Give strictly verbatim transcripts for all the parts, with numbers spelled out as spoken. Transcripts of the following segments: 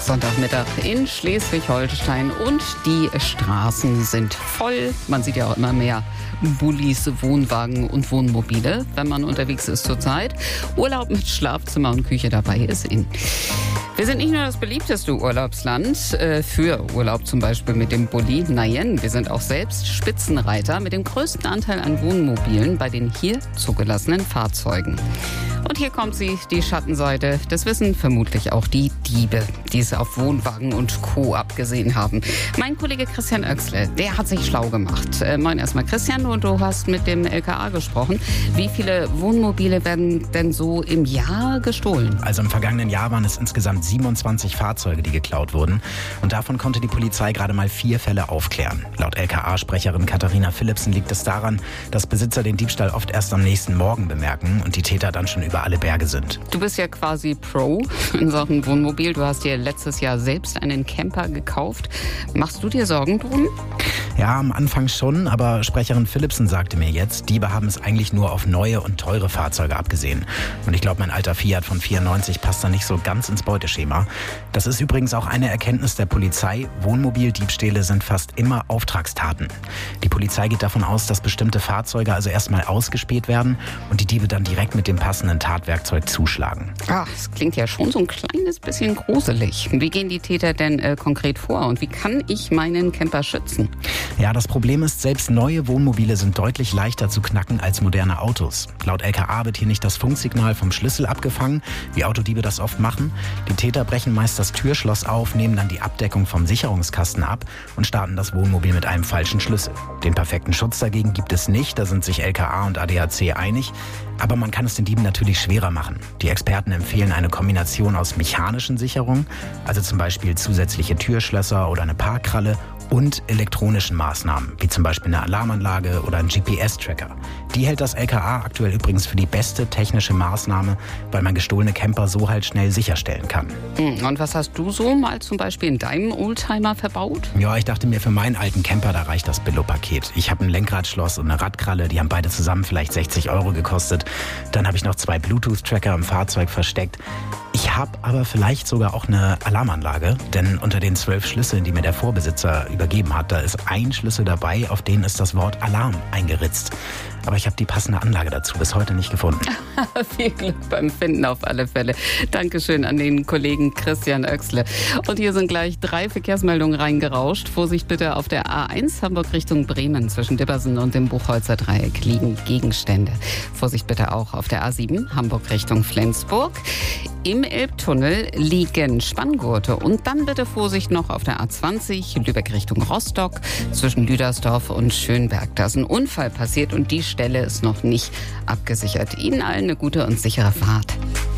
Sonntagmittag in Schleswig-Holstein und die Straßen sind voll. Man sieht ja auch immer mehr Bullis, Wohnwagen und Wohnmobile, wenn man unterwegs ist zurzeit. Urlaub mit Schlafzimmer und Küche dabei ist in. Wir sind nicht nur das beliebteste Urlaubsland äh, für Urlaub, zum Beispiel mit dem Bulli. Nein, wir sind auch selbst Spitzenreiter mit dem größten Anteil an Wohnmobilen bei den hier zugelassenen Fahrzeugen. Und hier kommt sie, die Schattenseite. Das wissen vermutlich auch die Diebe, die es auf Wohnwagen und Co. abgesehen haben. Mein Kollege Christian Oechsle, der hat sich schlau gemacht. Äh, moin erstmal Christian, und du hast mit dem L K A gesprochen. Wie viele Wohnmobile werden denn so im Jahr gestohlen? Also im vergangenen Jahr waren es insgesamt siebenundzwanzig Fahrzeuge, die geklaut wurden. Und davon konnte die Polizei gerade mal vier Fälle aufklären. Laut L K A-Sprecherin Katharina Philipsen liegt es daran, dass Besitzer den Diebstahl oft erst am nächsten Morgen bemerken und die Täter dann schon über alle Berge sind. Du bist ja quasi Pro in Sachen Wohnmobil. Du hast dir letztes Jahr selbst einen Camper gekauft. Machst du dir Sorgen drum? Ja, am Anfang schon, aber Sprecherin Philipsen sagte mir jetzt, Diebe haben es eigentlich nur auf neue und teure Fahrzeuge abgesehen. Und ich glaube, mein alter Fiat von vierundneunzig passt da nicht so ganz ins Beuteschema. Das ist übrigens auch eine Erkenntnis der Polizei. Wohnmobildiebstähle sind fast immer Auftragstaten. Die Polizei geht davon aus, dass bestimmte Fahrzeuge also erstmal ausgespäht werden und die Diebe dann direkt mit dem passenden Tatwerkzeug zuschlagen. Ah, das klingt ja schon so ein kleines bisschen gruselig. Wie gehen die Täter denn äh, konkret vor und wie kann ich meinen Camper schützen? Ja, das Problem ist, selbst neue Wohnmobile sind deutlich leichter zu knacken als moderne Autos. Laut L K A wird hier nicht das Funksignal vom Schlüssel abgefangen, wie Autodiebe das oft machen. Die Täter brechen meist das Türschloss auf, nehmen dann die Abdeckung vom Sicherungskasten ab und starten das Wohnmobil mit einem falschen Schlüssel. Den perfekten Schutz dagegen gibt es nicht, da sind sich L K A und A D A C einig. Aber man kann es den Dieben natürlich schwerer machen. Die Experten empfehlen eine Kombination aus mechanischen Sicherungen, also zum Beispiel zusätzliche Türschlösser oder eine Parkkralle, und elektronischen Maßnahmen, wie zum Beispiel eine Alarmanlage oder ein G P S-Tracker. Die hält das L K A aktuell übrigens für die beste technische Maßnahme, weil man gestohlene Camper so halt schnell sicherstellen kann. Und was hast du so mal zum Beispiel in deinem Oldtimer verbaut? Ja, ich dachte mir, für meinen alten Camper, da reicht das Billo-Paket. Ich habe ein Lenkradschloss und eine Radkralle, die haben beide zusammen vielleicht sechzig Euro gekostet. Dann habe ich noch zwei Bluetooth-Tracker im Fahrzeug versteckt. Ich habe aber vielleicht sogar auch eine Alarmanlage, denn unter den zwölf Schlüsseln, die mir der Vorbesitzer übergeben hat, da ist ein Schlüssel dabei, auf den ist das Wort Alarm eingeritzt. Aber ich habe die passende Anlage dazu bis heute nicht gefunden. Viel Glück beim Finden auf alle Fälle. Dankeschön an den Kollegen Christian Oechsle. Und hier sind gleich drei Verkehrsmeldungen reingerauscht. Vorsicht bitte auf der A eins Hamburg Richtung Bremen. Zwischen Dippersen und dem Buchholzer Dreieck liegen Gegenstände. Vorsicht bitte auch auf der A sieben Hamburg Richtung Flensburg. Im Elbtunnel liegen Spanngurte. Und dann bitte Vorsicht noch auf der A zwanzig Lübeck Richtung Rostock zwischen Lüdersdorf und Schönberg. Da ist ein Unfall passiert und die Stelle ist noch nicht abgesichert. Ihnen allen eine gute und sichere Fahrt.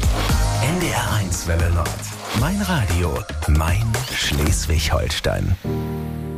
N D R eins Welle Nord. Mein Radio. Mein Schleswig-Holstein.